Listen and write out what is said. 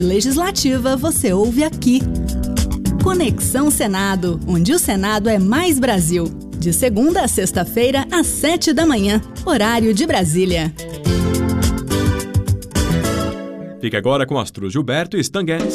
Legislativa você ouve aqui. Conexão Senado, onde o Senado é mais Brasil. De segunda a sexta-feira, às 7 da manhã, horário de Brasília. Fique agora com Astruz Gilberto e Stan Getz.